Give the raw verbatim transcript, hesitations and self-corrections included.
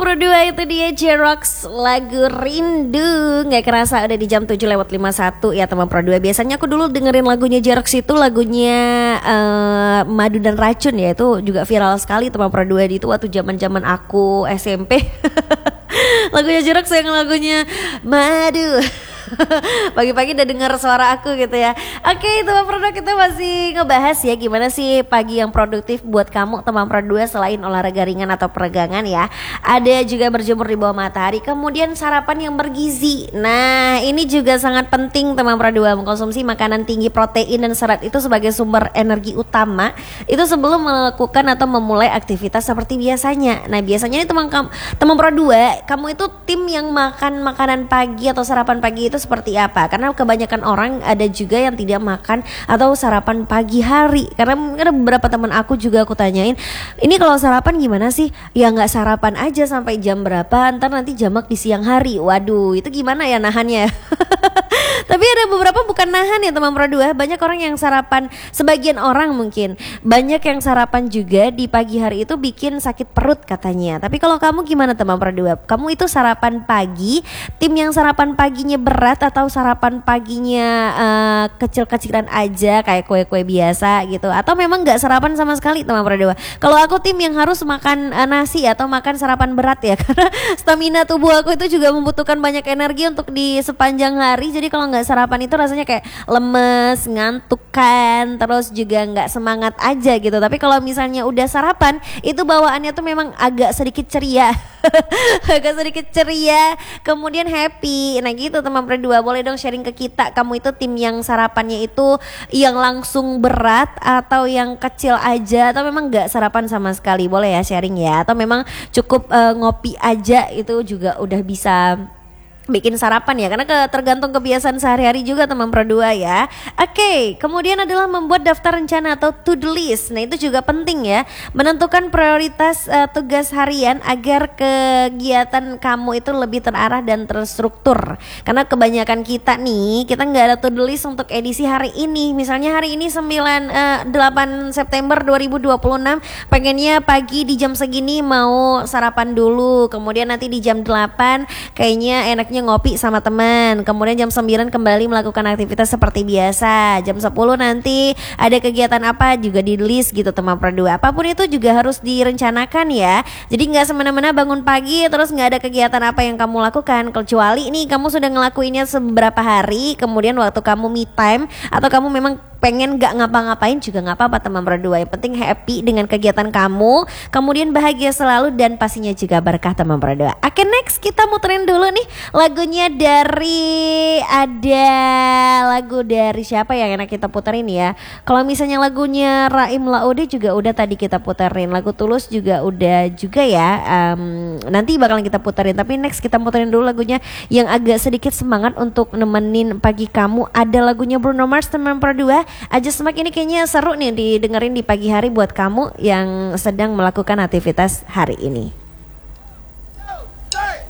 Pro dua itu dia J-Rocks lagu Rindu. Gak kerasa udah di jam tujuh lewat lima puluh satu ya teman Pro dua. Biasanya aku dulu dengerin lagunya J-Rocks itu lagunya uh, Madu dan Racun ya. Itu juga viral sekali teman Pro dua. Itu waktu zaman-zaman aku S M P. Lagunya J-Rocks yang lagunya Madu. Pagi-pagi udah denger suara aku gitu ya. Oke, teman produk kita masih ngebahas ya gimana sih pagi yang produktif buat kamu teman produk selain olahraga ringan atau peregangan ya. Ada juga berjemur di bawah matahari, kemudian sarapan yang bergizi. Nah, ini juga sangat penting teman produk, mengkonsumsi makanan tinggi protein dan serat itu sebagai sumber energi utama itu sebelum melakukan atau memulai aktivitas seperti biasanya. Nah, biasanya nih teman teman produk, kamu itu tim yang makan makanan pagi atau sarapan pagi itu seperti apa? Karena kebanyakan orang ada juga yang tidak makan atau sarapan pagi hari. Karena ada beberapa teman aku juga aku tanyain, ini kalau sarapan gimana sih? Ya nggak sarapan aja sampai jam berapa? Ntar nanti jamak di siang hari. Waduh, itu gimana ya nahannya? Tapi ada beberapa bukan nahan ya teman Pro dua. Banyak orang yang sarapan, sebagian orang mungkin banyak yang sarapan juga di pagi hari itu bikin sakit perut katanya. Tapi kalau kamu gimana teman Pro dua? Kamu itu sarapan pagi, tim yang sarapan paginya berat atau sarapan paginya uh, kecil-kecilan aja kayak kue-kue biasa gitu, atau memang nggak sarapan sama sekali teman Pro dua? Kalau aku tim yang harus makan uh, nasi atau makan sarapan berat ya, karena stamina tubuh aku itu juga membutuhkan banyak energi untuk di sepanjang hari. Jadi kalau nggak sarapan itu rasanya kayak lemes, ngantuk kan, terus juga nggak semangat aja gitu. Tapi kalau misalnya udah sarapan itu bawaannya tuh memang agak sedikit ceria. Agak sedikit ceria, kemudian happy. Nah gitu teman Pro dua, boleh dong sharing ke kita, kamu itu tim yang sarapannya itu yang langsung berat atau yang kecil aja, atau memang nggak sarapan sama sekali? Boleh ya sharing ya, atau memang cukup uh, ngopi aja itu juga udah bisa bikin sarapan ya, karena ke, tergantung kebiasaan sehari-hari juga teman Pro dua ya. Oke, kemudian adalah membuat daftar rencana atau to-do list. Nah itu juga penting ya, menentukan prioritas uh, tugas harian agar kegiatan kamu itu lebih terarah dan terstruktur. Karena kebanyakan kita nih, kita nggak ada to-do list untuk edisi hari ini. Misalnya hari ini sembilan, uh, delapan September dua ribu dua puluh enam, pengennya pagi di jam segini mau sarapan dulu, kemudian nanti di jam delapan kayaknya enak ngopi sama teman, kemudian jam sembilan kembali melakukan aktivitas seperti biasa, jam sepuluh nanti ada kegiatan apa juga di list gitu teman Pro dua. Apapun itu juga harus direncanakan ya, jadi nggak semena-mena bangun pagi terus nggak ada kegiatan apa yang kamu lakukan, kecuali nih kamu sudah ngelakuinnya seberapa hari, kemudian waktu kamu me time atau kamu memang pengen gak ngapa-ngapain juga gak apa-apa teman Pro dua. Yang penting happy dengan kegiatan kamu, kemudian bahagia selalu dan pastinya juga berkah teman Pro dua. Oke, next kita muterin dulu nih lagunya dari, ada lagu dari siapa yang enak kita puterin ya. Kalau misalnya lagunya Raim Laude juga udah tadi kita puterin, lagu Tulus juga udah juga ya, um, nanti bakalan kita puterin. Tapi next kita puterin dulu lagunya yang agak sedikit semangat untuk nemenin pagi kamu. Ada lagunya Bruno Mars teman Pro dua, Aja Semak. Ini kayaknya seru nih didengerin di pagi hari buat kamu yang sedang melakukan aktivitas hari ini.